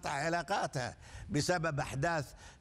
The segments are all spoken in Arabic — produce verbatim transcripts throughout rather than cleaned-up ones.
قطع علاقاتها بسبب أحداث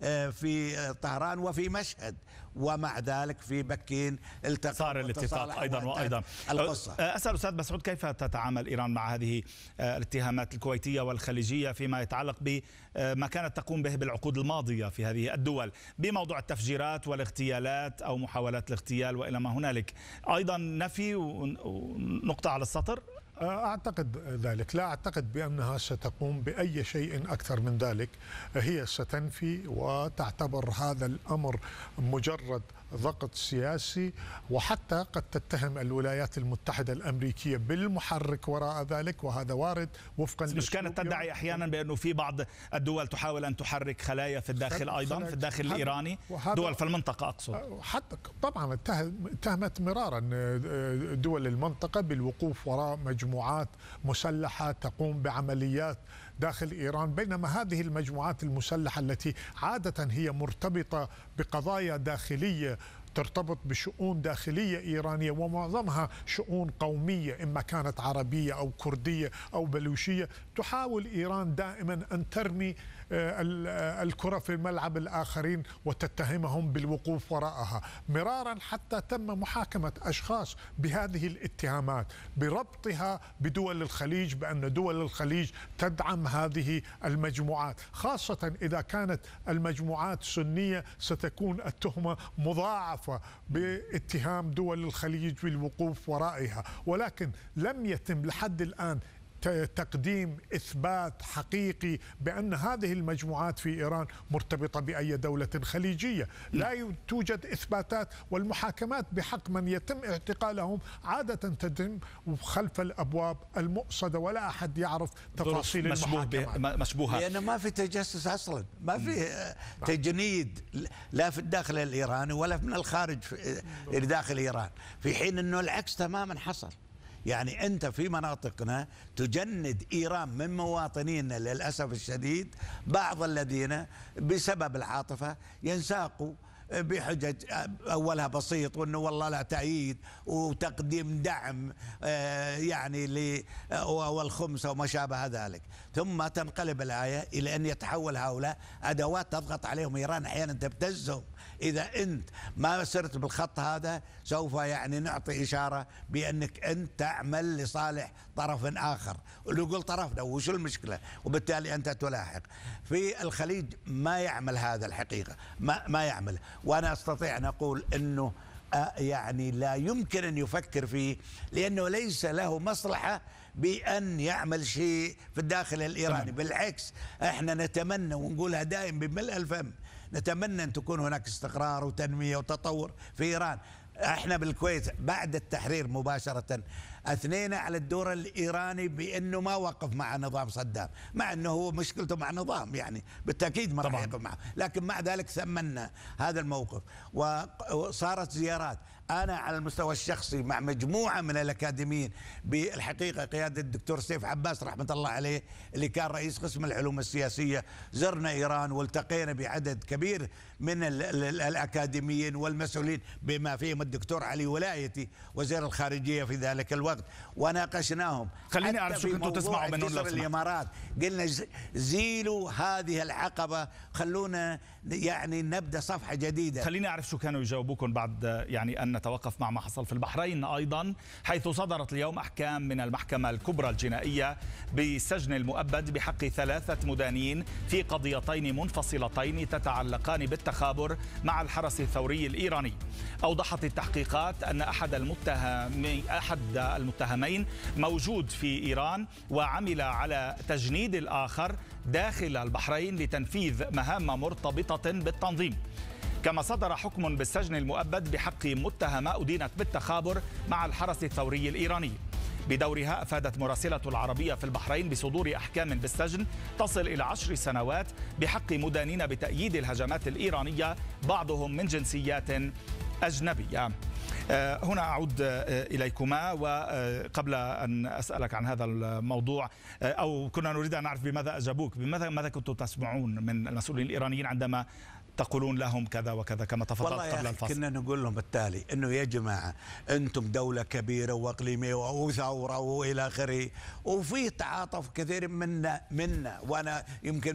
في طهران وفي مشهد، ومع ذلك في بكين التقى صار الاتفاق أيضا وأيضا القصة. أسأل أستاذ مسعود، كيف تتعامل إيران مع هذه الاتهامات الكويتية والخليجية فيما يتعلق بما كانت تقوم به بالعقود الماضية في هذه الدول بموضوع التفجيرات والاغتيالات أو محاولات الاغتيال وإلى ما هنالك؟ أيضا نفي ونقطة على السطر؟ أعتقد ذلك، لا أعتقد بأنها ستقوم بأي شيء أكثر من ذلك. هي ستنفي وتعتبر هذا الأمر مجرد ضغط سياسي، وحتى قد تتهم الولايات المتحدة الأمريكية بالمحرك وراء ذلك، وهذا وارد وفقا. مش كانت تدعي أحيانا بأنه في بعض الدول تحاول أن تحرك خلايا في الداخل أيضا في الداخل الإيراني، دول في المنطقة أقصد؟ حتى طبعا اتهمت مرارا دول المنطقة بالوقوف وراء مجموعات مسلحة تقوم بعمليات داخل إيران، بينما هذه المجموعات المسلحة التي عادة هي مرتبطة بقضايا داخلية ترتبط بشؤون داخلية إيرانية، ومعظمها شؤون قومية إما كانت عربية أو كردية أو بلوشية، تحاول إيران دائما أن ترمي الكرة في ملعب الآخرين وتتهمهم بالوقوف وراءها مرارا، حتى تم محاكمة أشخاص بهذه الاتهامات بربطها بدول الخليج، بأن دول الخليج تدعم هذه المجموعات، خاصة إذا كانت المجموعات سنية ستكون التهمة مضاعفة باتهام دول الخليج بالوقوف ورائها. ولكن لم يتم لحد الآن تقديم إثبات حقيقي بأن هذه المجموعات في إيران مرتبطة بأي دولة خليجية. لا توجد إثباتات، والمحاكمات بحق من يتم اعتقالهم عادة تتم خلف الأبواب المؤصدة، ولا أحد يعرف تفاصيل المحاكمات مشبوهة، لأنه ما في تجسس أصلا، ما في تجنيد لا في الداخل الإيراني ولا من الخارج في داخل إيران، في حين أنه العكس تماما حصل. يعني أنت في مناطقنا تجند إيران من مواطنينا للأسف الشديد، بعض الذين بسبب العاطفة ينساقوا بحجج أولها بسيط، وأنه والله لا تأييد وتقديم دعم يعني ل والخمسة وما شابه ذلك، ثم تنقلب الآية إلى أن يتحول هؤلاء أدوات تضغط عليهم إيران، أحيانا تبتزهم. إذا أنت ما سرت بالخط هذا سوف يعني نعطي إشارة بأنك أنت تعمل لصالح طرف آخر، ونقول طرفنا وشو المشكلة، وبالتالي أنت تلاحق. في الخليج ما يعمل هذا الحقيقة، ما ما يعمل، وأنا أستطيع أن أقول أنه يعني لا يمكن أن يفكر فيه، لأنه ليس له مصلحة بأن يعمل شيء في الداخل الإيراني. بالعكس احنا نتمنى ونقولها دائما بملء الفم، نتمنى أن تكون هناك استقرار وتنمية وتطور في إيران. احنا بالكويت بعد التحرير مباشرة اثنينا على الدور الإيراني بأنه ما وقف مع نظام صدام، مع أنه هو مشكلته مع نظام، يعني بالتأكيد ما راح يقف معه، لكن مع ذلك ثمنا هذا الموقف وصارت زيارات. أنا على المستوى الشخصي مع مجموعة من الأكاديميين بالحقيقة قيادة الدكتور سيف عباس رحمة الله عليه اللي كان رئيس قسم العلوم السياسية، زرنا إيران والتقينا بعدد كبير من الأكاديميين والمسؤولين بما فيهم الدكتور علي ولايتي وزير الخارجية في ذلك الوقت، وناقشناهم. خليني أعرف شو كنتوا تسمعوا منهم لو الإمارات، قلنا زيلوا هذه العقبة، خلونا يعني نبدأ صفحة جديدة. خليني أعرف شو كانوا يجاوبوكم بعد يعني أن نتوقف مع ما حصل في البحرين أيضا، حيث صدرت اليوم أحكام من المحكمة الكبرى الجنائية بالسجن المؤبد بحق ثلاثة مدانين في قضيتين منفصلتين تتعلقان بالتخابر مع الحرس الثوري الإيراني. أوضحت التحقيقات أن أحد المتهمين أحد المتهمين موجود في إيران وعمل على تجنيد الآخر داخل البحرين لتنفيذ مهام مرتبطة بالتنظيم. كما صدر حكم بالسجن المؤبد بحق متهمة أدينت بالتخابر مع الحرس الثوري الإيراني. بدورها أفادت مراسلة العربية في البحرين بصدور أحكام بالسجن تصل إلى عشر سنوات بحق مدانين بتأييد الهجمات الإيرانية بعضهم من جنسيات أجنبية. هنا أعود إليكما، وقبل أن أسألك عن هذا الموضوع أو كنا نريد أن نعرف بماذا أجابوك، بماذا ماذا كنتم تسمعون من المسؤولين الإيرانيين عندما تقولون لهم كذا وكذا كما تفضلت قبل الفصل؟ كنا نقول لهم التالي، انه يا جماعه انتم دوله كبيره واقليميه وثوره والى اخره، وفي تعاطف كثير منا منا وانا يمكن